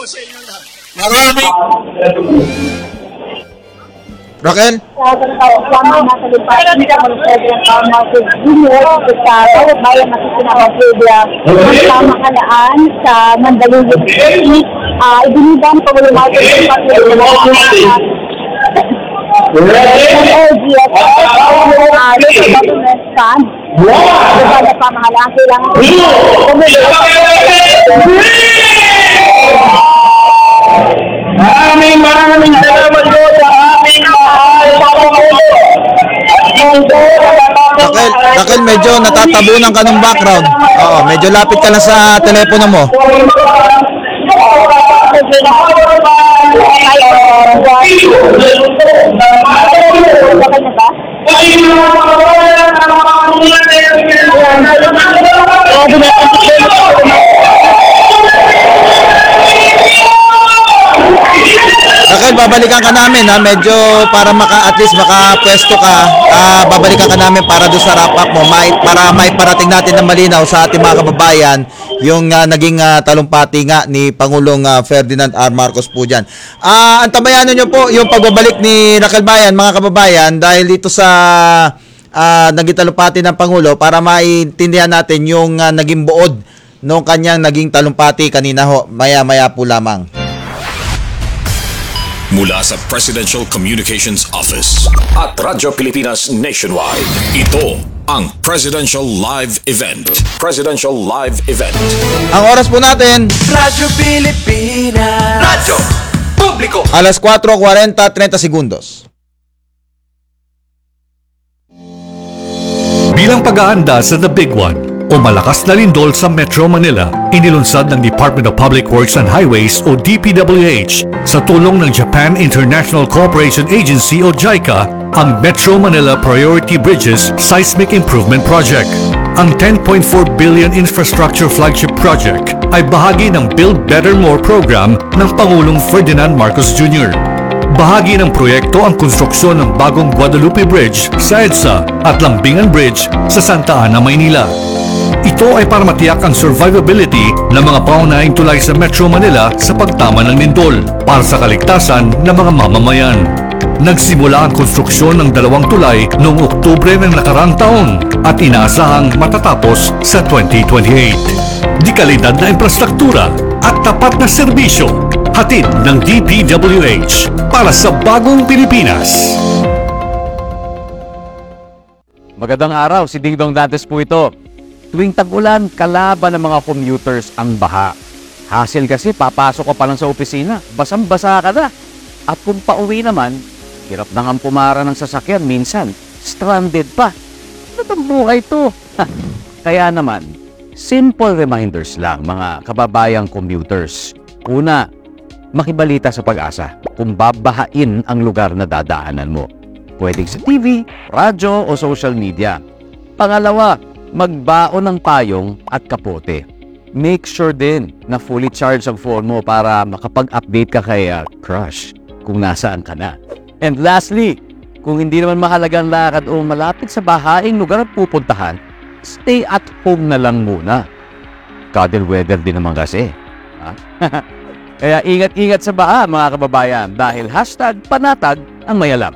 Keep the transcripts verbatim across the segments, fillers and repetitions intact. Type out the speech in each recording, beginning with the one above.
sa inyo lahat. Marami. Raquel? Sama na sa lupa, hindi ka mag-president ang mga junior sa bawat bayan na sinakasibya ang pamahalaan sa Mandaluyong City. Ibinibang pa wala mga junior sa L G S S sa government fund. Diba na pamahalaan kailangan Maraming maraming salamat po sa aming mahal sa Raquel, Raquel, medyo natatabunan ka ng background. Oo, medyo lapit ka lang sa telepono mo. Raquel, babalikan ka namin ha, medyo para maka at least makapwesto ka, uh, babalikan ka namin para doon sa wrap up mo, may, para may parating natin ng malinaw sa ating mga kababayan yung uh, naging uh, talumpati nga ni Pangulong uh, Ferdinand R. Marcos po dyan. Uh, antabayanan nyo po yung pagbabalik ni Raquel Bayan, mga kababayan, dahil dito sa uh, naging talumpati ng Pangulo para maintindihan natin yung uh, naging buod nung kanyang naging talumpati kanina ho, maya-maya po lamang. Mula sa Presidential Communications Office at Radyo Pilipinas Nationwide, ito ang Presidential Live Event. Presidential Live Event. Ang oras po natin, Radyo Pilipinas. Radyo Publiko. alas kwatro kwarenta, trenta segundos. Bilang pag-aanda sa The Big One o malakas na lindol sa Metro Manila, inilunsad ng Department of Public Works and Highways o D P W H sa tulong ng Japan International Cooperation Agency o JICA ang Metro Manila Priority Bridges Seismic Improvement Project. Ang ten point four billion infrastructure flagship project ay bahagi ng Build Better More program ng Pangulong Ferdinand Marcos Junior Bahagi ng proyekto ang konstruksyon ng bagong Guadalupe Bridge sa EDSA at Lambingan Bridge sa Santa Ana, Maynila. Ito ay para matiyak ang survivability ng mga paunahing tulay sa Metro Manila sa pagtama ng lindol para sa kaligtasan ng mga mamamayan. Nagsimula ang konstruksyon ng dalawang tulay noong Oktubre ng nakarang taon at inaasahang matatapos sa twenty twenty-eight. Di kalidad na infrastruktura at tapat na serbisyo, hatid ng D P W H para sa bagong Pilipinas. Magandang araw, si Ding Dong Dantes po ito. Tuwing tag-ulan, kalaban ng mga commuters ang baha. Hassle kasi, papasok ka pa lang sa opisina, basang-basa ka na. At kung pauwi naman, hirap na nga pumara ng sasakyan, minsan, stranded pa. Ano bang buhay to? Kaya naman, simple reminders lang mga kababayang commuters. Una, makibalita sa Pag-asa kung babahain ang lugar na dadaanan mo. Pwedeng sa T V, radyo o social media. Pangalawa, magbaon ng payong at kapote. Make sure din na fully charged ang phone mo para makapag-update ka kay uh, crush kung nasaan ka na. And lastly, kung hindi naman mahalagang lakad o malapit sa bahaing lugar at pupuntahan, stay at home na lang muna. Cuddle weather din naman kasi. Ha? Kaya ingat-ingat sa baha mga kababayan dahil hashtag panatag ang mayalam.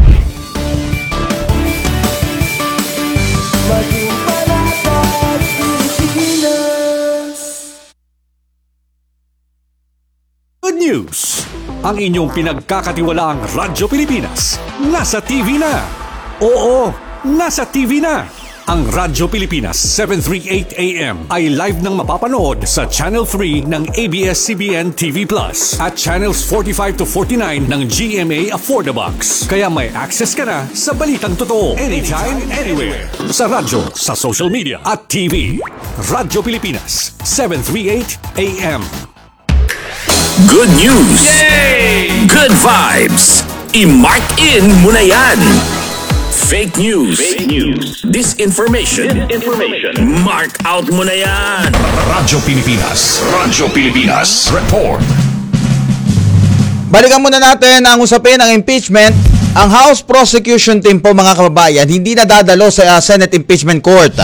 Good news! Ang inyong pinagkakatiwalaang Radyo Pilipinas nasa T V na. Oo, nasa T V na. Ang Radyo Pilipinas seven thirty-eight A M ay live nang mapapanood sa Channel three ng A B S C B N T V Plus at Channels forty-five to forty-nine ng G M A Affordabox. Kaya may access ka na sa balitang totoo anytime, anywhere. Sa radyo, sa social media at T V. Radyo Pilipinas seven thirty-eight A M. Good news! Yay! Good vibes! I-mark in mo na yan! Fake news. Fake news. Disinformation. Disinformation. Mark out mo na yan. Radyo Pilipinas. Radyo Pilipinas. Report. Balikan muna natin ang usapin ng impeachment. Ang House Prosecution Team po mga kababayan, hindi na dadalo sa uh, Senate Impeachment Court.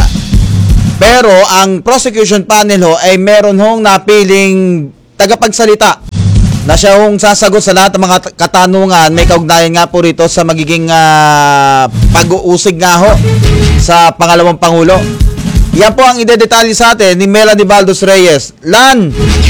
Pero ang prosecution panel ho ay meron hong napiling tagapagsalita na siya yung sasagot sa lahat ng mga t- katanungan. May kaugnayan nga po rito sa magiging ah, pag-uusig nga ho sa pangalawang Pangulo. Yan po ang idedetalye sa atin ni Melanie Baldos Reyes. Lan!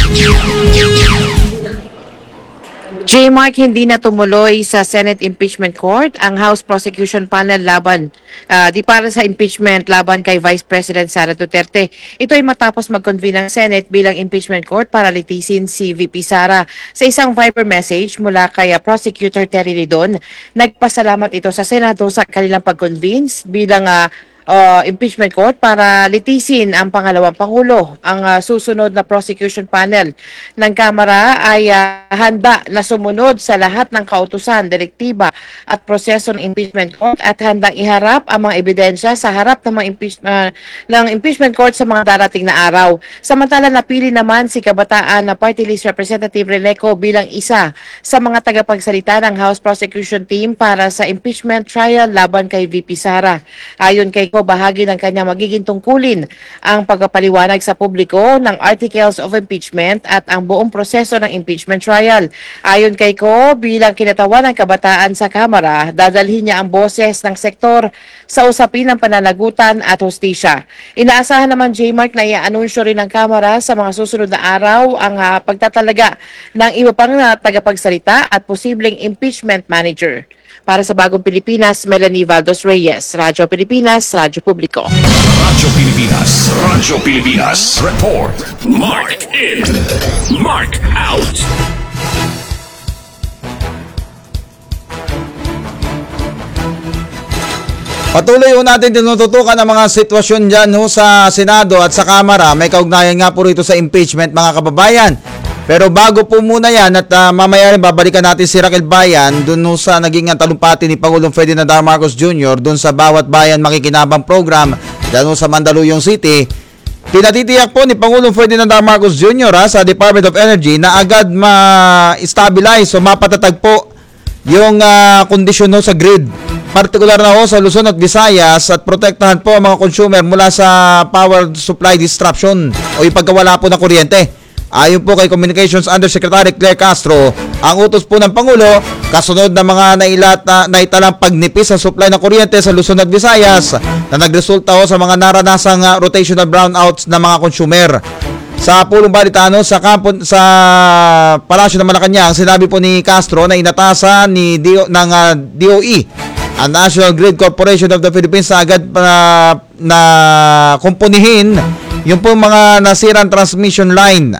J-Mark, hindi na tumuloy sa Senate Impeachment Court ang House Prosecution Panel laban, ah, di para sa impeachment laban kay Vice President Sara Duterte. Ito ay matapos mag-convene ang Senate bilang impeachment court para litisin si V P Sara. Sa isang Viber message mula kay ah, Prosecutor Terry Ridon, nagpasalamat ito sa Senado sa kanilang pag-convene bilang ah, uh, impeachment court para litisin ang pangalawang Pangulo. Ang uh, susunod na prosecution panel ng Kamara ay uh, handa na sumunod sa lahat ng kautusan, direktiba at proseso ng impeachment court at handang iharap ang mga ebidensya sa harap ng, mga impeach- uh, ng impeachment court sa mga darating na araw. Samantala, napili naman si Kabataan na Party List Representative Releco bilang isa sa mga tagapagsalita ng House Prosecution Team para sa impeachment trial laban kay V P Sara. Ayon kay Ko, bahagi ng kanya magiging tungkulin ang pagpapaliwanag sa publiko ng articles of impeachment at ang buong proseso ng impeachment trial. Ayon kay Ko, bilang kinatawan ng Kabataan sa Kamara, dadalhin niya ang boses ng sektor sa usapin ng pananagutan at hustisya. Inaasahan naman, J-Mark, na i-anunsyo rin ng Kamara sa mga susunod na araw ang uh, pagtatalaga ng iba pang uh, tagapagsalita at posibleng impeachment manager. Para sa Bagong Pilipinas, Melanie Valdos Reyes, Radyo Pilipinas, Radyo Publiko. Radyo Pilipinas, Radyo Pilipinas. Report. Mark in. Mark out. Patuloy ho natin tinututukan ang mga sitwasyon dyan ho sa Senado at sa Kamara. May kaugnayan nga po rito sa impeachment, mga kababayan. Pero bago po muna yan at uh, mamaya rin babalikan natin si Raquel Bayan dun ho sa naging talumpati ni Pangulong Ferdinand R. Marcos Junior dun sa Bawat Bayan Makikinabang program dyan ho sa Mandaluyong City. Pinatitiyak po ni Pangulong Ferdinand R. Marcos Junior ha, sa Department of Energy na agad ma-stabilize o mapatatag po yung uh, kondisyon ho sa grid. Partikular na ho sa Luzon at Visayas at protektahan po ang mga consumer mula sa power supply disruption o yung pagkawala po ng kuryente. Ayon po kay Communications Undersecretary Claire Castro, ang utos po ng Pangulo, kasunod ng mga nailat na naitalang pagnipis sa supply ng kuryente sa Luzon at Visayas na nagresulta ho sa mga naranasang uh, rotational brownouts ng mga consumer. Sa pulong balitano sa kampo, sa Palasyo ng Malacanang, sinabi po ni Castro na inatasan ni D O, ng uh, D O E, ang National Grid Corporation of the Philippines, na agad uh, na kumpunihin yung po mga nasirang transmission line,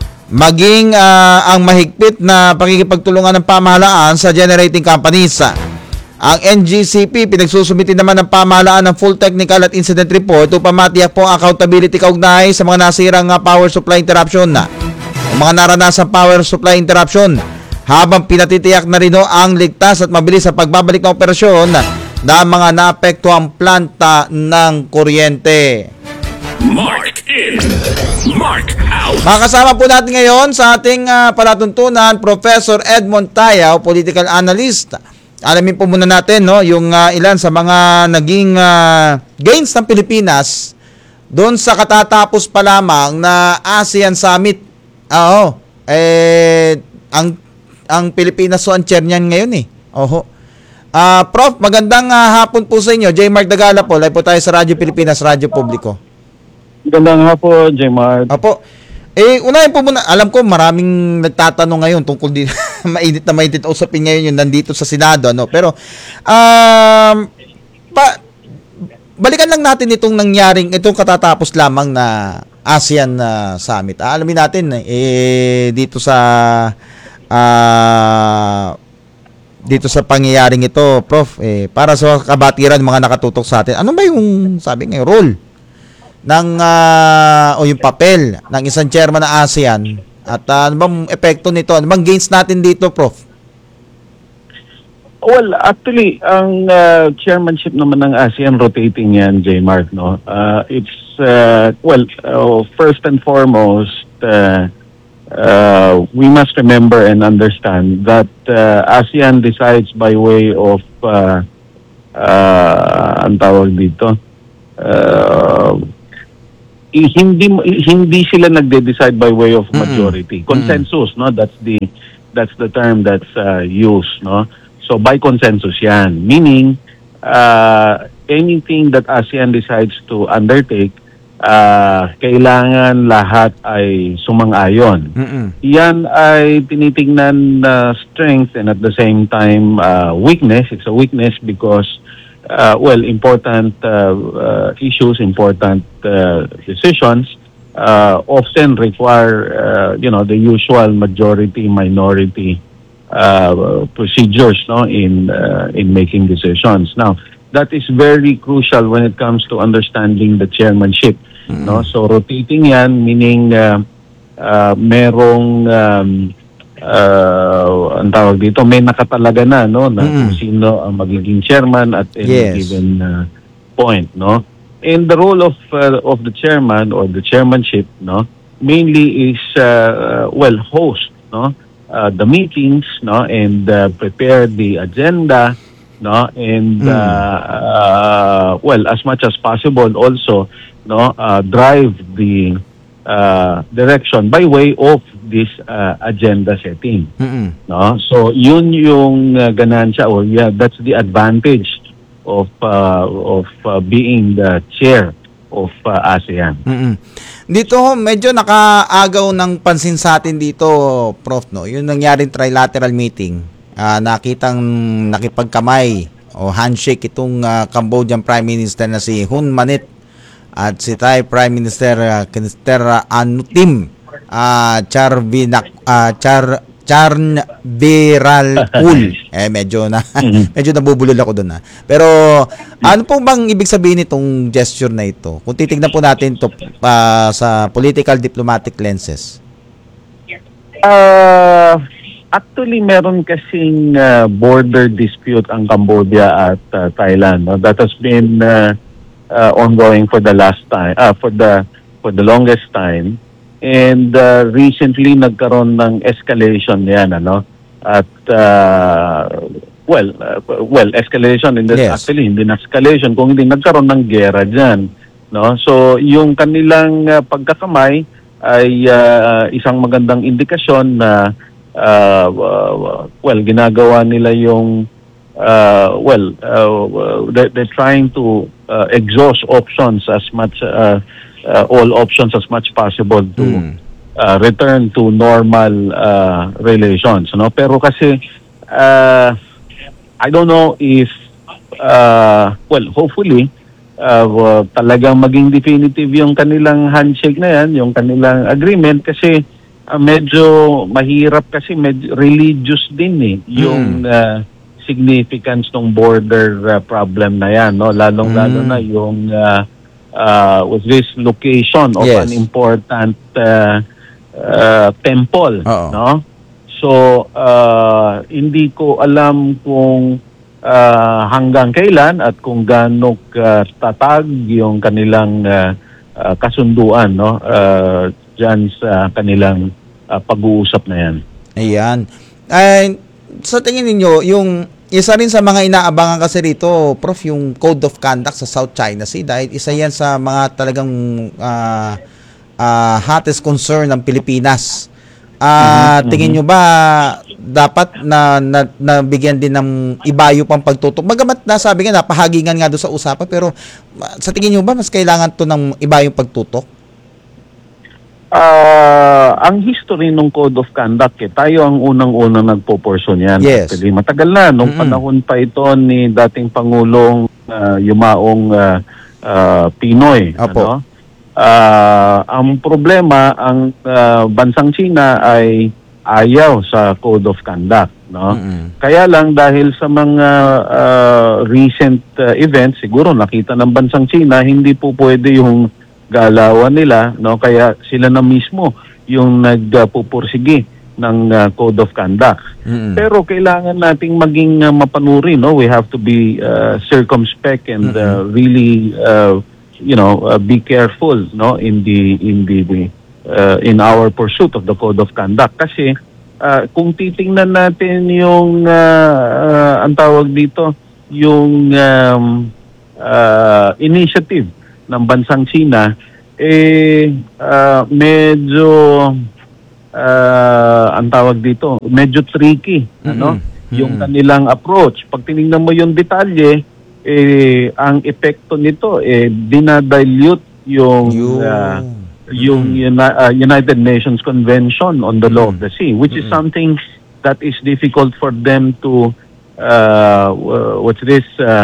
maging uh, ang mahigpit na pakikipagtulungan ng pamahalaan sa generating companies. Ang N G C P pinagsusumiti naman ng pamahalaan ng full technical at incident report upang matiyak po ang accountability kaugnay sa mga nasirang uh, power supply interruption, mga naranasang power supply interruption, habang pinatitiyak na rin ang ligtas at mabilis sa pagbabalik ng operasyon ng mga naapektuang planta ng kuryente. Mark in. Mark out. Makasama po natin ngayon sa ating uh, palatuntunan, Professor Edmond Tayaw, political analyst. Alamin po muna natin no, yung uh, ilan sa mga naging uh, gains ng Pilipinas doon sa katatapos pa lamang na ASEAN Summit. Oo. Eh, ang, ang Pilipinas so ang chair niyan ngayon eh. Oho. Uh, Prof, magandang uh, hapon po sa inyo. J. Mark Dagala po. Live po tayo sa Radyo Pilipinas, Radyo Publiko. Gandang hapon, J-Mart. Apo. Eh, unahin po muna, alam ko maraming nagtatanong ngayon tungkol din, mainit na mainit usapin ngayon yung nandito sa Senado, ano? Pero, um, pa, balikan lang natin itong nangyaring, itong katatapos lamang na ASEAN uh, Summit. Ah, alamin natin, eh, dito sa, uh, dito sa pangyayaring ito, Prof, eh, para sa kabatiran, mga nakatutok sa atin, ano ba yung, sabi ngayon, role ng uh, o yung papel ng isang chairman ng ASEAN at uh, ano bang epekto nito? Ano bang gains natin dito, Prof? Well, actually, ang uh, chairmanship naman ng ASEAN rotating yan, J-Mark, no? Uh, it's, uh, well, uh, first and foremost, uh, uh, we must remember and understand that uh, ASEAN decides by way of, uh, uh, ang tawag dito, uh, Eh, hindi hindi sila nagde-decide by way of majority. Mm-hmm. Consensus, no? That's the That's the term that's uh, used, no? So by consensus yan, meaning uh, anything that ASEAN decides to undertake, uh, kailangan lahat ay sumang-ayon. Mm-mm. Yan ay tinitingnan na strength and at the same time uh, weakness. It's a weakness because uh, well, important uh, uh, issues, important uh, decisions uh, often require uh, you know, the usual majority minority uh, procedures, no, in uh, in making decisions. Now, that is very crucial when it comes to understanding the chairmanship. Mm-hmm. No, so rotating yan, meaning uh, uh, merong um, uh, ang tawag dito, may nakatalaga na, no, na Mm-hmm. kung sino ang magiging chairman at any Yes. given uh, point, no. And the role of uh, of the chairman or the chairmanship, no, mainly is uh, well, host, no, uh, the meetings, no, and uh, prepare the agenda, no, and uh, uh, well, as much as possible also, no, uh, drive the uh, direction by way of this uh, agenda setting. Mm-mm. No, so yun yung uh, ganansya, or yeah, that's the advantage of uh, of uh, being the chair of uh, ASEAN. Mm-mm. Dito ho, medyo nakaagaw ng pansin sa atin dito, Prof, no? Yung nangyaring trilateral meeting, ah, nakitang nakipagkamay o handshake itong ah, Cambodian Prime Minister na si Hun Manet at si Thai Prime Minister uh, Kinister Anutim uh, Charvinak uh, Char Charnvirakul. Eh medyo na medyo nabubulol ako doon, ha. Pero ano po bang ibig sabihin nitong gesture na ito? Kung titingnan po natin to uh, sa political diplomatic lenses. Uh, actually, meron kasing uh, border dispute ang Cambodia at uh, Thailand. No? That has been uh, uh, ongoing for the last time, uh, for the for the longest time. And uh, recently nagkaroon ng escalation yan, ano? At uh, well, uh, well, escalation in this Yes. actually hindi na escalation kung hindi nagkaroon ng gera diyan, no? So yung kanilang uh, pagkakamay ay uh, isang magandang indikasyon na uh, uh, well, ginagawa nila yung uh, well, uh, they're, they're trying to uh, exhaust options as much uh, uh, all options as much possible to Mm. uh, return to normal uh, relations, no? Pero kasi uh, I don't know if uh, well, hopefully uh, uh, talagang maging definitive yung kanilang handshake na yan, yung kanilang agreement, kasi uh, medyo mahirap, kasi medyo religious din eh yung uh, significance ng border uh, problem na yan, no? Lalong-lalo Mm. na yung uh, uh, with this location of Yes. an important uh, uh, temple, Oo. no? So uh, hindi ko alam kung uh, hanggang kailan at kung gaano uh, tatag yung kanilang uh, uh, kasunduan, no? Uh, diyan sa kanilang uh, pag-uusap na yan. Ayan. Ay, sa tingin ninyo, yung isa rin sa mga inaabangan kasi rito, Prof, yung Code of Conduct sa South China Sea, dahil isa yan sa mga talagang uh, uh, hottest concern ng Pilipinas. Ah, Mhm, tingin nyo ba dapat na, na nabigyan din ng ibayo pang pagtutok? Bagamat nasabi nga, napahagingan nga doon sa usapan, pero uh, sa tingin nyo ba mas kailangan to ng ibayong pagtutok? Ah, ang history ng Code of Conduct, eh, tayo ang unang-unang nagpo-portion yan. Yes. Actually, matagal na. Nung Mm-mm. panahon pa ito ni dating Pangulong ah, Yumaong ah, ah, Pinoy. Opo. Ano? Ah, ang problema, ang ah, bansang China ay ayaw sa Code of Conduct. No? Mm-mm. Kaya lang dahil sa mga ah, recent ah, events, siguro nakita ng bansang China, hindi po pwede yung galawan nila, no? Kaya sila na mismo yung nagpupursige ng uh, Code of Conduct. Mm-mm. Pero kailangan nating maging uh, mapanuri, no? We have to be uh, circumspect and uh, really uh, you know, uh, be careful, no, in the in the uh, in our pursuit of the Code of Conduct, kasi uh, kung titingnan natin yung uh, uh, ang tawag dito, yung um, uh, initiative ng bansang China, eh uh, medyo uh, ang tawag dito, medyo tricky, ano? Yung kanilang approach. Pag tinignan mo yung detalye, eh, ang epekto nito, eh, dinadilute yung Yung- uh, yung Uni- uh, United Nations Convention on the Law of the Sea, which is something that is difficult for them to, uh, uh, what's this, uh,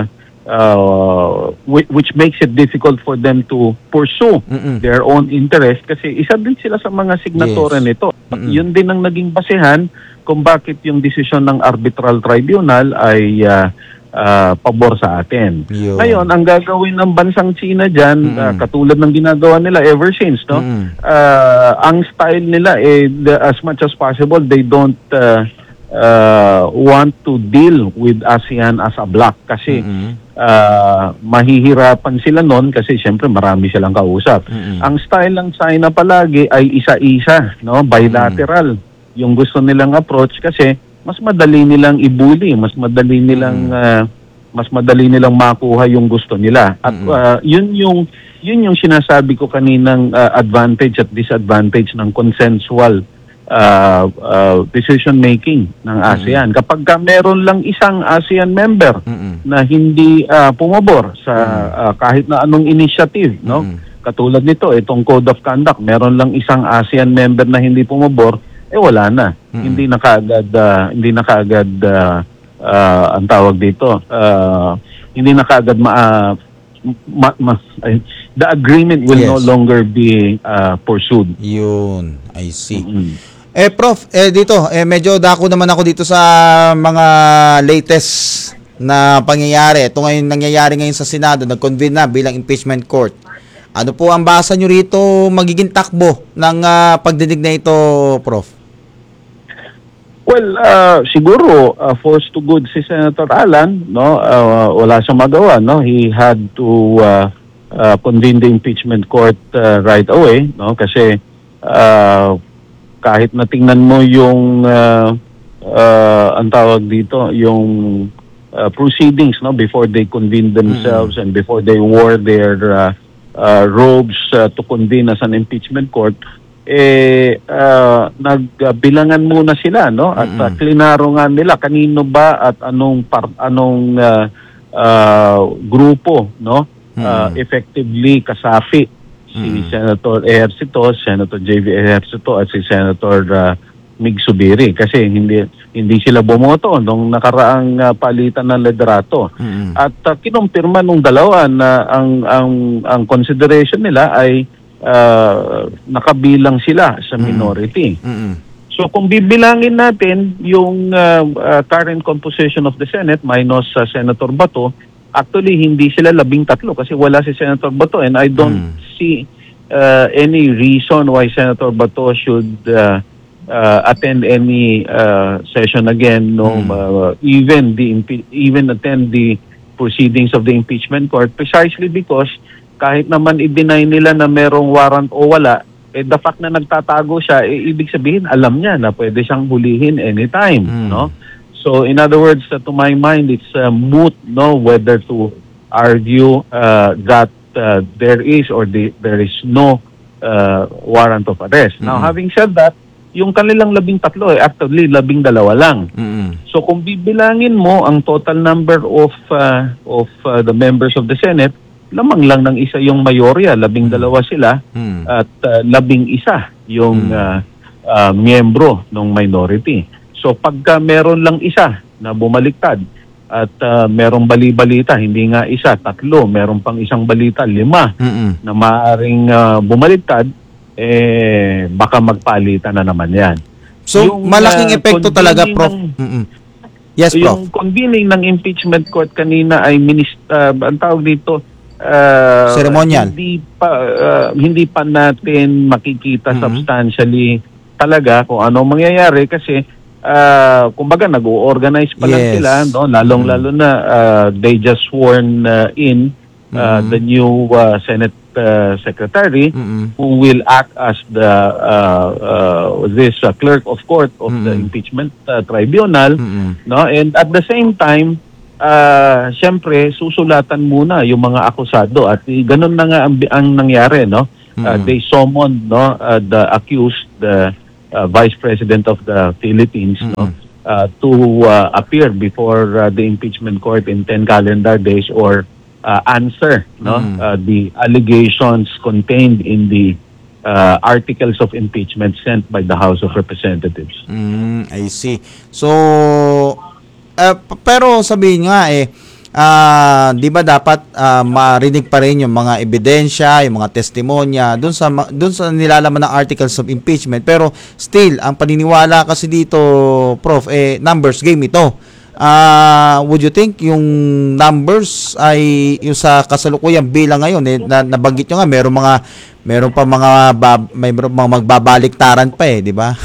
uh, which, which makes it difficult for them to pursue Mm-mm. their own interest kasi isa din sila sa mga signatory Yes. nito. Mm-mm. Yun din ang naging basehan kung bakit yung desisyon ng arbitral tribunal ay uh, uh, pabor sa atin. Yun. Ngayon, ang gagawin ng bansang China dyan, Mm-mm. uh, katulad ng ginagawa nila ever since, no? Mm-mm. Uh, ang style nila, eh, the- as much as possible, they don't uh, uh, want to deal with ASEAN as a bloc kasi Mm-mm. uh, mahihirapan sila nun kasi syempre marami silang kausap. Mm-mm. Ang style ng China palagi ay isa-isa, no? Bilateral. Yung gusto nilang approach kasi mas madali nilang ibuli, mas madali nilang uh, mas madali nilang makuha yung gusto nila. At uh, yun yung yun yung sinasabi ko kaninang uh, advantage at disadvantage ng consensual uh, uh, decision making ng ASEAN. Kapag ka meron lang isang ASEAN member Mm-mm. na hindi uh, pumabor sa uh, kahit na anong initiative, no? Mm. Katulad nito, itong Code of Conduct, meron lang isang ASEAN member na hindi pumabor, eh wala na. Mm. Hindi na kaagad uh, hindi na kaagad uh, uh, ang tawag dito. Uh, hindi na kaagad ma, uh, ma, ma ay, the agreement will Yes. no longer be uh, pursued. Yun, I see. Mm. Eh Prof, eh dito, eh medyo dako naman ako dito sa mga latest na pangyayari. Ito ngayon nangyayari ngayon sa Senado, nag-convene na bilang impeachment court. Ano po ang basa nyo rito magiging takbo ng ah, pagdinig na ito, Prof? Well, uh, siguro uh, forced to good si Senator Alan, no? Uh, wala siyang magawa, no? He had to uh, uh, convene the impeachment court uh, right away, no? Kasi uh, kahit na tingnan mo yung uh, uh, ang tawag dito, yung uh, proceedings, no, before they convened themselves and before they wore their uh, uh, robes uh, to convene as an impeachment court, eh uh, nagbilangan muna sila, no, at uh, klinaro nga nila kanino ba at anong par, anong uh, uh, grupo, no, uh, effectively kasapi si Senator Ejercito, Senator J V Ejercito at si Senator uh, Mig Zubiri kasi hindi hindi sila bumoto nung nakaraang uh, palitan ng liderato. At uh, kinumpirma nung dalawa na ang ang ang consideration nila ay uh, nakabilang sila sa minority. So kung bibilangin natin yung uh, uh, current composition of the Senate minus uh, Senator Bato, actually hindi sila labing tatlo kasi wala si Senator Bato and I don't see uh, any reason why Senator Bato should uh, uh, attend any uh, session again, no, uh, even the impe- even attend the proceedings of the impeachment court precisely because kahit naman i-deny nila na merong warrant o wala, eh the fact na nagtatago siya, eh, ibig sabihin alam niya na pwede siyang hulihin anytime, no? So in other words, uh, to my mind, it's uh, moot, no, whether to argue uh, that uh, there is or the, there is no uh, warrant of arrest. Now, having said that, yung kanilang labing tatlo, eh, actually labing dalawa lang. So kung bibilangin mo ang total number of uh, of uh, the members of the Senate, lamang lang ng isa yung mayorya, labing dalawa sila, at uh, labing isa yung uh, uh, miyembro ng minority. So pagka meron lang isa na bumaliktad at uh, merong bali-balita, hindi nga isa, tatlo, meron pang isang balita, lima na maaaring uh, bumaliktad, eh baka magpalitan na naman yan. So Yung, malaking uh, epekto talaga, convening Prof. ng- Mm-mm. Yes, Prof. Yung convening ng impeachment court kanina ay minis- uh, ang tawag dito uh, Ceremonial. Hindi pa uh, hindi pa natin makikita substantially talaga kung ano mangyayari kasi uh, kumbaga nag-organize pa lang Yes. sila, no, lalong-lalo na uh, they just sworn uh, in uh, the new uh, Senate uh, secretary who will act as the uh, uh, this uh, clerk of court of the impeachment uh, tribunal, no, and at the same time uh, syempre susulatan muna yung mga akusado at eh, ganun na nga ang, ang nangyari, no. Uh, they summoned, no, uh, the accused, the uh, Vice President of the Philippines, no, uh, to uh, appear before uh, the impeachment court in ten calendar days or uh, answer, no, Mm. uh, the allegations contained in the uh, articles of impeachment sent by the House of Representatives. Mm, I see. So, uh, p- pero sabihin nga eh, ah, di ba dapat ah, marinig pa rin yung mga ebidensya, yung mga testimonya doon sa ma- doon sa nilalaman ng articles of impeachment, pero still ang paniniwala kasi dito, Prof, eh numbers game ito. Ah, would you think yung numbers ay yung sa kasalukuyang bilang ngayon eh, na, nabanggit nyo nga meron mga meron pa mga bab, may meron mga magbabaliktaran pa eh, di ba?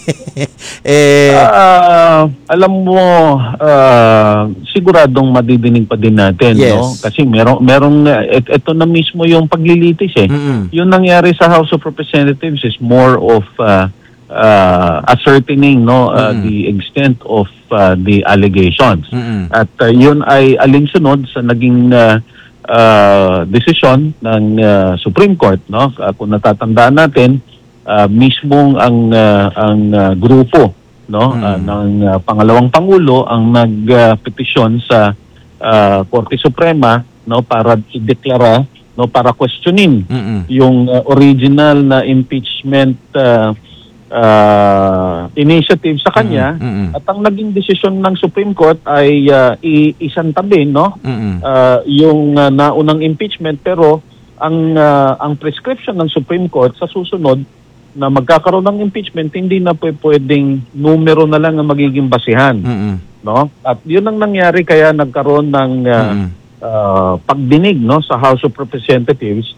eh Ah, alam mo, ah, siguradong madidinig pa din natin, Yes. no? Kasi merong merong uh, et- ito na mismo yung paglilitis eh. Mm-mm. Yung nangyari sa House of Representatives is more of uh, uh, ascertaining, no, uh, Mm-mm. the extent of uh, the allegations. Mm-mm. At uh, yun ay alinsunod sa naging uh, uh, desisyon ng uh, Supreme Court, no? Uh, kung natatandaan natin, uh, mismong ang uh, ang uh, grupo, no, Mm. uh, ng uh, pangalawang pangulo ang nagpetisyon sa uh, Korte Suprema, no, para ideklara, no, para questionin Mm-mm. yung uh, original na impeachment uh, uh, initiative sa kanya. Mm-mm. At ang naging desisyon ng Supreme Court ay uh, i- isantabi, no, Mm-mm. uh, yung uh, naunang impeachment, pero ang uh, ang prescription ng Supreme Court sa susunod na magkakaroon ng impeachment, hindi na po pwedeng numero na lang ang magiging basihan, Mm-mm. no? At yun ang nangyari, kaya nagkaroon ng uh, Mm-mm. uh, pagdinig, no, sa House of Representatives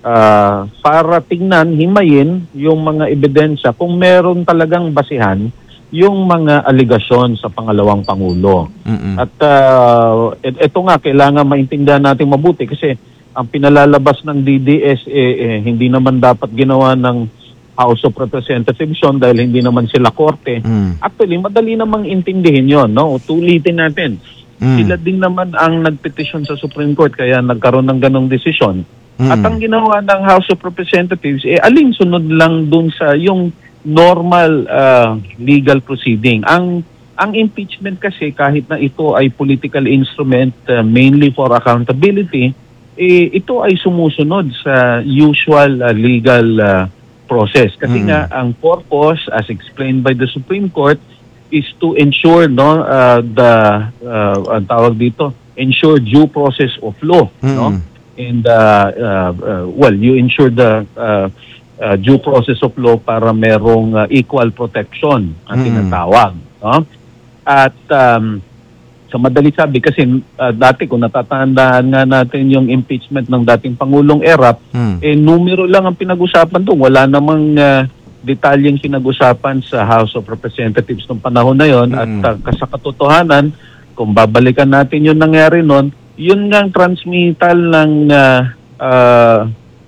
uh, para tingnan, himayin yung mga ebidensya kung meron talagang basihan yung mga aligasyon sa pangalawang pangulo. Mm-mm. At uh, et- eto nga, kailangan maintindihan natin mabuti kasi ang pinalalabas ng D D S eh, eh, hindi naman dapat ginawa ng House of Representatives yun dahil hindi naman sila korte. Mm. Actually, madali namang intindihin yon, no? Tulitin natin. Mm. Sila din naman ang nagpetisyon sa Supreme Court kaya nagkaroon ng ganong desisyon. Mm. At ang ginawa ng House of Representatives, eh, alinsunod lang dun sa yung normal uh, legal proceeding. Ang ang impeachment kasi, kahit na ito ay political instrument uh, mainly for accountability, eh, ito ay sumusunod sa usual uh, legal uh, process. Kasi Mm. nga, ang purpose, as explained by the Supreme Court, is to ensure, no, uh, the, uh, ang tawag dito, ensure due process of law, no? Mm. And, uh, uh, uh, well, you ensure the uh, uh, due process of law para merong uh, equal protection ang Mm. tinatawag, no? At, um, sa madali sabi, kasi uh, dati kung natatandaan nga natin yung impeachment ng dating Pangulong Erap, Mm. eh numero lang ang pinag-usapan doon. Wala namang uh, detalyeng pinag-usapan sa House of Representatives noong panahon na yon. Mm. At uh, sa katotohanan, kung babalikan natin yung nangyari noon, yun nga ang transmittal ng uh, uh,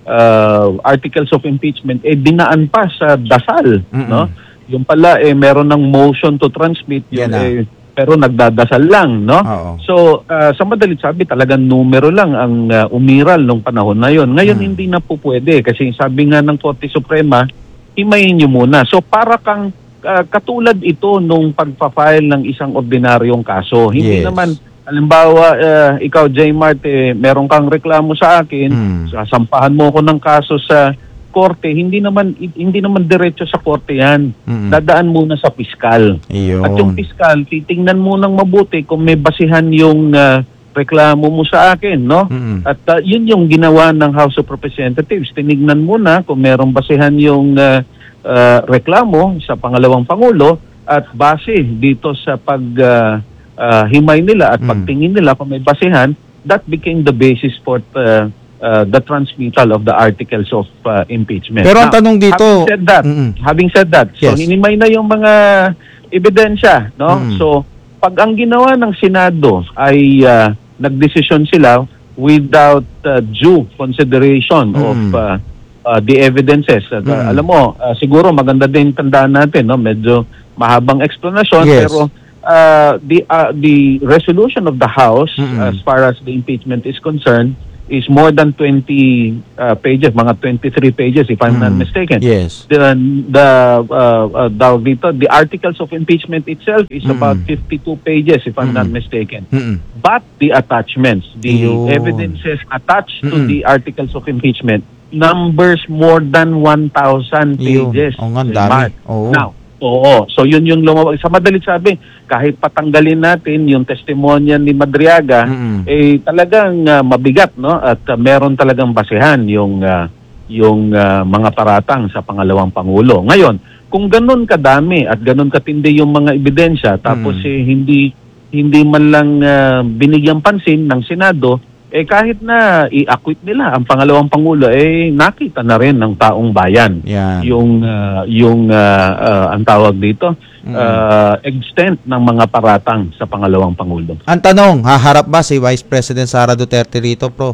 uh, articles of impeachment, eh dinaan pa sa dasal, Mm-mm. no? Yung pala, eh meron ng motion to transmit, yun, Yan na. eh, pero nagdadasal lang, no? Oo. So, uh, sa madalit sabi, talagang numero lang ang uh, umiral nung panahon na yon. Ngayon, Hmm. hindi na po pwede kasi sabi nga ng Korte Suprema, himayin nyo muna. So, para kang uh, katulad ito nung pagpa-file ng isang ordinaryong kaso. Hindi Yes. naman, halimbawa, uh, ikaw, J. Mart, eh, meron kang reklamo sa akin, Hmm. sasampahan mo ko ng kaso sa korte, hindi naman hindi naman diretso sa korte yan. Mm. Dadaan muna sa piskal. Ayun. At yung piskal, titingnan mo nang mabuti kung may basihan yung uh, reklamo mo sa akin, no? Mm. At uh, yun yung ginawa ng House of Representatives. Tinignan muna kung merong basihan yung uh, uh, reklamo sa pangalawang pangulo at base dito sa pag uh, uh, himay nila at Mm. pagtingin nila kung may basihan, that became the basis for uh, uh, the transmittal of the articles of uh, impeachment. Pero ang Now, tanong dito, having said that, Mm-mm. having said that, so Yes. hinimay na yung mga ebidensya, no? Mm. So, pag ang ginawa ng Senado ay uh, nagdesisyon sila without uh, due consideration Mm. of uh, uh, the evidences. At, uh, Mm. alam mo, uh, siguro maganda din tandaan natin, no? Medyo mahabang explanation, Yes. pero uh, the uh, the resolution of the House Mm-mm. as far as the impeachment is concerned is more than twenty uh, pages, mga twenty-three pages if I'm not mistaken. Yes. The the uh, uh, daw dito, the articles of impeachment itself is Mm. about fifty-two pages if I'm not mistaken. Mm-mm. But the attachments, the Ayun. evidences attached to Mm-mm. the articles of impeachment numbers more than one thousand Ayun. pages. Oo nga, ang Sir dami. Mark. Oo. Now, oo. So yun yung lumabas. Sa madalit sabi, kahit patanggalin natin yung testimonya ni Madriaga, Mm-mm. eh talagang uh, mabigat, no? At uh, meron talagang basehan yung uh, yung uh, mga paratang sa pangalawang pangulo. Ngayon, kung ganun kadami at ganun katindi yung mga ebidensya tapos Mm. eh, hindi hindi man lang uh, binigyang pansin ng Senado, eh kahit na i-acquit nila ang pangalawang pangulo, eh nakita na rin ng taong bayan Yan. yung uh, yung uh, uh, ang tawag dito uh, extent ng mga paratang sa pangalawang pangulo. Ang tanong, haharap ba si Vice President Sara Duterte rito, Prof?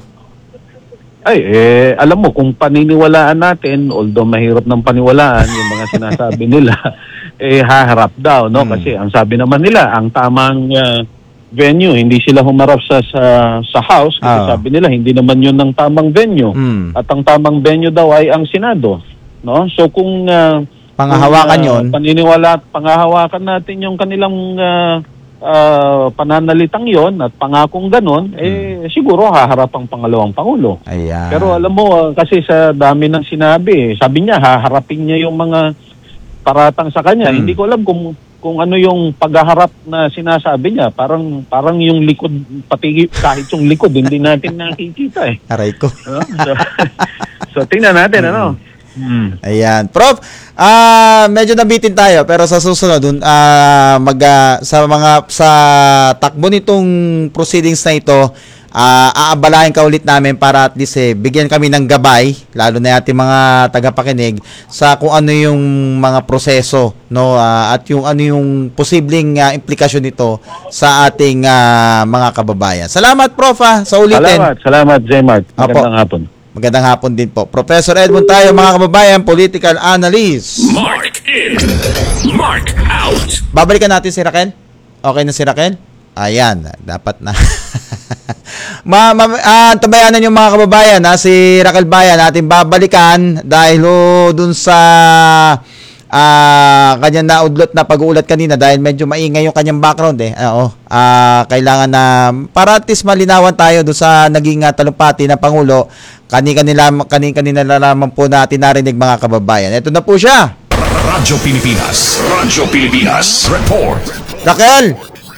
Ay, eh, alam mo, kung paniniwalaan natin, although mahirap ng paniwalaan yung mga sinasabi nila, eh haharap daw, no? Mm. Kasi ang sabi naman nila, ang tamang uh, venue, hindi sila humarap sa sa, sa House, kasi Ah. sabi nila, hindi naman yun ang tamang venue. Mm. At ang tamang venue daw ay ang Senado, no? So kung uh, Pangahawakan kung, uh, yun. paniniwala at pangahawakan natin yung kanilang uh, uh, pananalitang yon at pangakong ganon, eh siguro haharap ang pangalawang pangulo. Ayan. Pero alam mo, uh, kasi sa dami ng sinabi, eh, sabi niya, haharapin niya yung mga paratang sa kanya. Hmm. Hindi ko alam kung kung ano yung paghaharap na sinasabi niya. Parang parang yung likod, pati kahit yung likod, hindi natin nakikita eh. Aray ko. No? So, so tingnan natin, ano? Hmm. Ayan. Prof, ah medyo nabitin tayo pero sa susunod dun ah mag ah, sa mga sa takbo nitong proceedings na ito, ah aabalahin ka ulit namin para at least eh, bigyan kami ng gabay lalo na ating mga tagapakinig sa kung ano yung mga proseso, no, ah, at yung ano yung posibleng ah, implikasyon nito sa ating ah, mga kababayan. Salamat, Prof, ah, sa ulitin. Salamat, salamat, J-Mart. Magandang hapon. Magandang hapon din po. Professor Edmund tayo, mga kababayan, political analyst. Mark in, Mark out. Babalikan natin si Raquel. Okay na si Raquel? Ayan, dapat na. ma, ma ah, tabayanan yung mga kababayan, ha, si Raquel Bayan, natin babalikan dahil oh, dun sa ah kanyang naudlot na pag-uulat kanina dahil medyo maingay yung kanyang background eh. Oo. Ah, kailangan na para at least malinawan tayo doon sa naging uh, talumpati ng Pangulo. Kani-kanila kani-kanila lamang po natin narinig, mga kababayan. Ito na po siya. Radyo Pilipinas, Radyo Pilipinas, report. Raquel.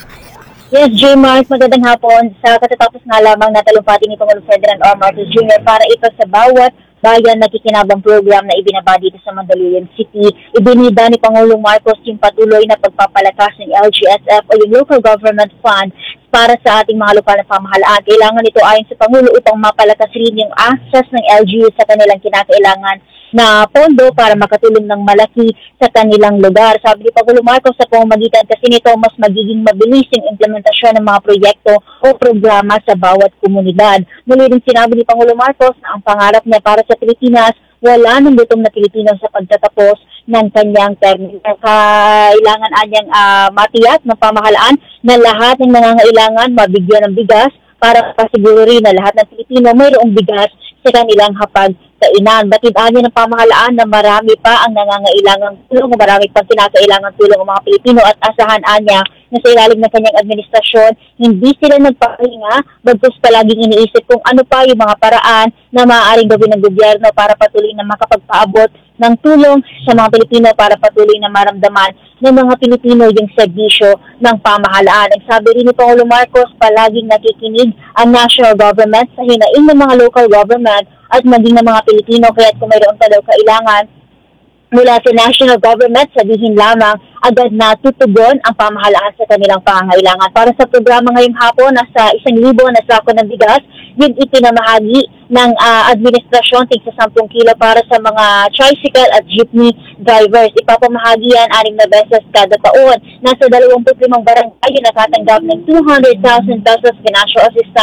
Yes, J. Mark, magandang hapon. Sa katatapos nga lamang na talumpati ni Pangulong Ferdinand R. Marcos Junior para ito sa bawat bayan na kikinabang program na ibinaba dito sa Mandaluyong City. Ibinida ni Pangulong Marcos yung patuloy na pagpapalakas ng L G S F o yung Local Government Fund para sa ating mga lokal na pamahalaan. Kailangan ito ayon sa Pangulo upang mapalakas rin yung access ng L G U sa kanilang kinakailangan na pondo para makatulong ng malaki sa kanilang lugar. Sabi ni Pangulo Marcos, sa pamamagitan kasi nito, mas magiging mabilis yung implementasyon ng mga proyekto o programa sa bawat komunidad. Muli rin sinabi ni Pangulo Marcos na ang pangarap niya para sa Pilipinas, wala ng gutom na Pilipino sa pagtatapos ng kanyang termino. Kailangan anyang uh, matiyak ng pamahalaan na lahat ng nangangailangan mabigyan ng bigas para pasiguro rin na lahat ng Pilipino mayroong bigas sa kanilang hapag kainan. Batid niya ng pamahalaan na marami pa ang nangangailangang tulong o marami pang kinakailangang tulong ng mga Pilipino at asahan niya na sa ilalim ng kanyang administrasyon, hindi sila nagpapahinga, bagkus palaging iniisip kung ano pa yung mga paraan na maaaring gawin ng gobyerno para patuloy na makapagpaabot ng tulong sa mga Pilipino para patuloy na maramdaman ng mga Pilipino yung serbisyo ng pamahalaan. Ang sabi rin ni Pangulong Marcos, palaging nakikinig ang national government sa hinaing ng mga local government at maging ng mga Pilipino, kaya kung mayroon talaw kailangan mula sa national government, sabihin lamang agad na tutugon ang pamahalaan sa kanilang pangangailangan. Para sa programa ngayong hapon, nasa isang libo na sako ng bigas, yun ipinamahagi ng uh, administrasyon tig sa sampung kilo para sa mga tricycle at jeepney drivers. Ipapamahagi yan anim na beses kada taon. Nasa dalawampu't limang barangay yung nakatanggap ng two hundred thousand pesos financial assistance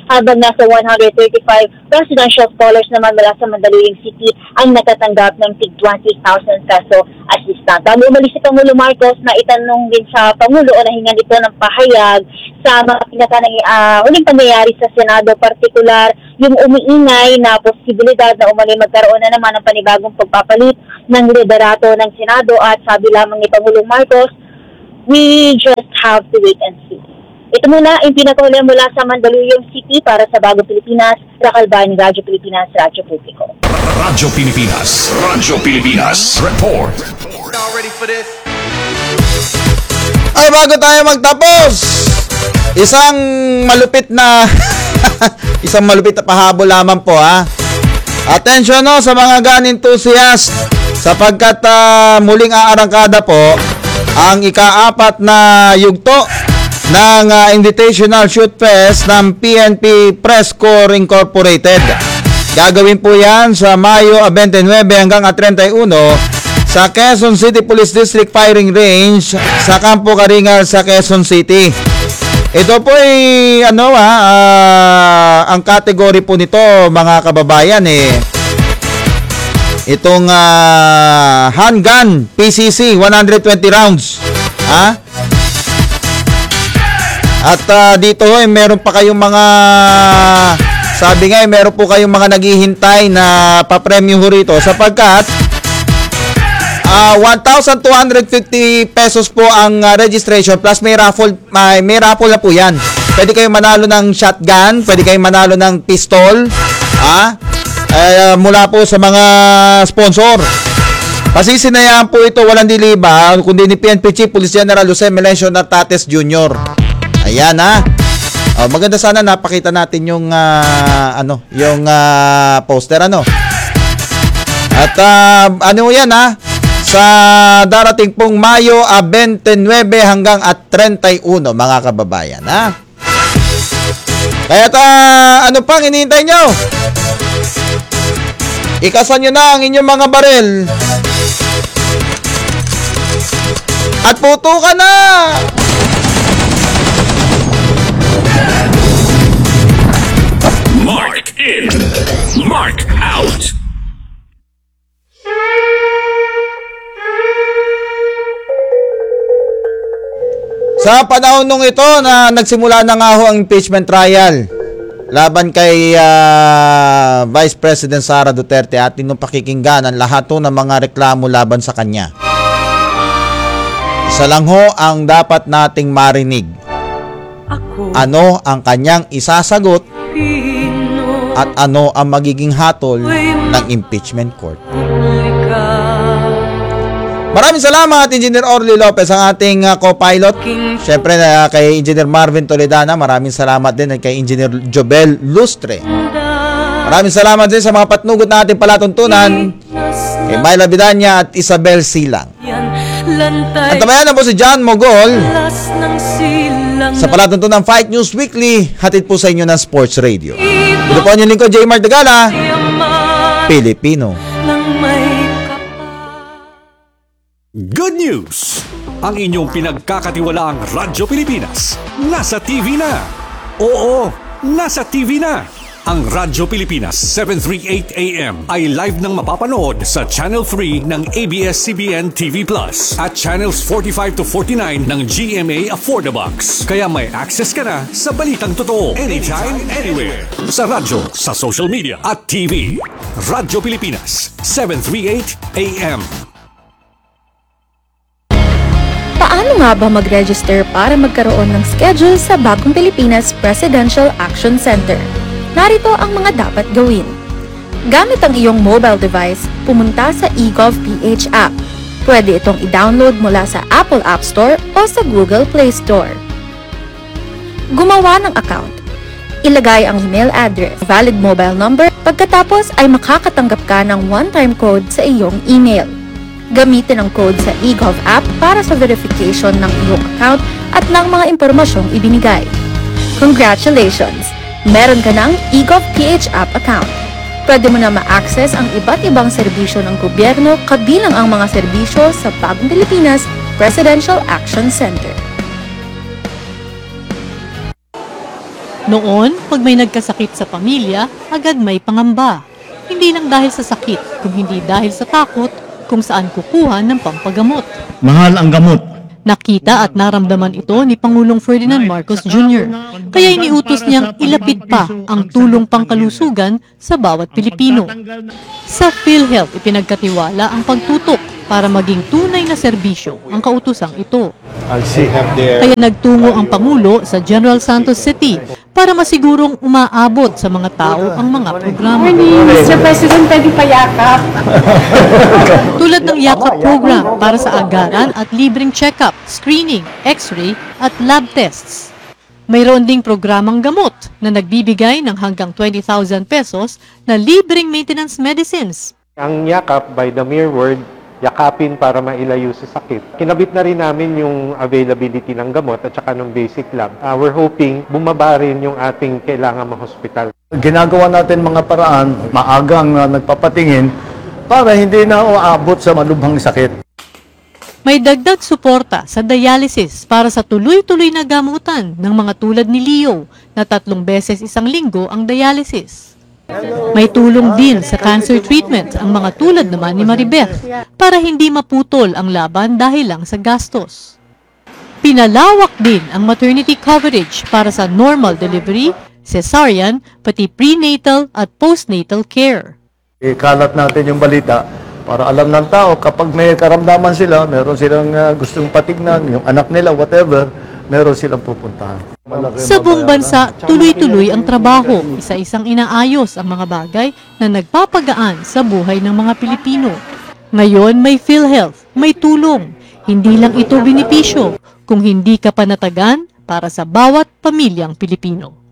habang nasa one hundred thirty-five presidential scholars naman mula sa Mandaluyong City ang natatanggap ng tig twenty thousand peso assistance. Bago umalis si Pangulo Marcos, na itanong din sa Pangulo o nahingan ito ng pahayag sa mga pinaka uh, uling pangyayari sa Senado, partikular yung umiingay na posibilidad na umali magkaroon na naman ng panibagong pagpapalit ng liderato ng Senado, at sabi lamang ni Pangulong Marcos, we just have to wait and see. Ito muna yung pinakahuli mula sa Mandaluyong City para sa Bagong Pilipinas, Rakalban, Radyo Pilipinas, Radyo Publiko. Radyo Pilipinas. Radyo Pilipinas. Report. Y'all ready for this? Ay, bago tayo magtapos, isang malupit na isang malupit na pahabol lamang po, ha. Attention, no, sa mga gun enthusiast, sapagkat uh, muling aarangkada po ang ikaapat na yugto ng uh, Invitational Shoot Fest ng P N P Press Corps Incorporated. Gagawin po yan sa Mayo twenty-nine hanggang thirty-one sa Quezon City Police District Firing Range sa Campo Caringal sa Quezon City. Ito po ay ano ha, uh, ang category po nito, mga kababayan, eh itong uh, handgun P C C one hundred twenty rounds, ha. At uh, dito eh, meron pa kayong mga, sabi nga eh, meron po kayong mga naghihintay na papremyo ho rito, sapagkat uh, one thousand two hundred fifty pesos po ang uh, registration, plus may raffle, may, may raffle na po yan. Pwede kayong manalo ng shotgun, pwede kayong manalo ng pistol, ha? Uh, mula po sa mga sponsor. Pasisinayaan po ito walang diliba, kundi ni P N P Chief Police General Jose Melencio Nartates Junior Ayan, ha. Oh, maganda sana napakita natin yung uh, ano, yung uh, poster, ano. At uh, ano 'yan, ha? Sa darating pong Mayo twenty-nine hanggang at thirty-one, mga kababayan, ha. Kaya uh, ano pang hinihintay nyo? Ikasan nyo na ang inyong mga baril. At putukan na! Mark in. Mark out. Sa panahon nung ito na nagsimula na nga ho ang impeachment trial laban kay uh, Vice President Sara Duterte, at nung pakikinggan ang lahat ho ng mga reklamo laban sa kanya. Isa lang ho ang dapat nating marinig. Ano ang kanyang isasagot at ano ang magiging hatol ng impeachment court. Maraming salamat, Engineer Orly Lopez, ang ating uh, co-pilot. Siyempre uh, kay Engineer Marvin Toledana, maraming salamat din kay Engineer Jobel Lustre. Maraming salamat din sa mga patnugot na ating palatuntunan, kay Myla Vidania at Isabel Silang. At tamayan na po si John Mogol sa palatuntunan Fight News Weekly, hatid po sa inyo ng Sports Radio. Ito po ang inyong lingkod, J. Mart Dagala, Pilipino. Good news! Ang inyong pinagkakatiwalaang Radyo Pilipinas nasa T V na. Oo, nasa T V na. Ang Radyo Pilipinas seven thirty-eight A M ay live nang mapapanood sa Channel three ng A B S C B N T V Plus at Channels forty-five to forty-nine ng G M A Affordabox. Kaya may access ka na sa balitang totoo anytime, anywhere. Sa radyo, sa social media at T V. Radyo Pilipinas seven thirty-eight A M. Paano nga ba mag-register para magkaroon ng schedule sa Bagong Pilipinas Presidential Action Center? Narito ang mga dapat gawin. Gamit ang iyong mobile device, pumunta sa eGovPH app. Pwede itong i-download mula sa Apple App Store o sa Google Play Store. Gumawa ng account. Ilagay ang email address, valid mobile number, pagkatapos ay makakatanggap ka ng one-time code sa iyong email. Gamitin ang code sa eGov app para sa verification ng iyong account at ng mga impormasyong ibinigay. Congratulations! Meron ka ng eGovPH app account. Pwede mo na ma-access ang iba't ibang serbisyo ng gobyerno, kabilang ang mga serbisyo sa Bagong Pilipinas Presidential Action Center. Noon, pag may nagkasakit sa pamilya, agad may pangamba. Hindi lang dahil sa sakit, kung hindi dahil sa takot kung saan kukuha ng pampagamot. Mahal ang gamot. Nakita at naramdaman ito ni Pangulong Ferdinand Marcos Junior Kaya iniutos niyang ilapit pa ang tulong pangkalusugan sa bawat Pilipino. Sa PhilHealth, ipinagkatiwala ang pagtutok para maging tunay na serbisyo ang kautusang ito. Kaya nagtungo ang Pangulo sa General Santos City para masigurong umaabot sa mga tao ang mga programa. mister President, pwede payakap. Tulad ng Yakap program para sa agaran at libreng check-up, screening, x-ray at lab tests. Mayroon ding programang gamot na nagbibigay ng hanggang twenty thousand pesos na libreng maintenance medicines. Ang yakap, by the mere word, yakapin para mailayo sa sakit. Kinabit na rin namin yung availability ng gamot at saka ng basic lab. Uh, we're hoping bumaba rin yung ating kailangan ma-hospital. Ginagawa natin mga paraan, maagang uh, nagpapatingin para hindi na uabot sa malubhang sakit. May dagdag suporta sa dialysis para sa tuloy-tuloy na gamutan ng mga tulad ni Leo na tatlong beses isang linggo ang dialysis. May tulong din sa cancer treatment ang mga tulad naman ni Maribeth para hindi maputol ang laban dahil lang sa gastos. Pinalawak din ang maternity coverage para sa normal delivery, cesarean, pati prenatal at postnatal care. Ikalat natin yung balita para alam ng tao kapag may karamdaman sila, meron silang uh, gustong patignan, yung anak nila, whatever, meron silang pupuntahan. Sa buong bansa, tuloy-tuloy ang trabaho, isa-isang inaayos ang mga bagay na nagpapagaan sa buhay ng mga Pilipino. Ngayon may PhilHealth, may tulong. Hindi lang ito benepisyo, kung hindi ka panatagan para sa bawat pamilyang Pilipino.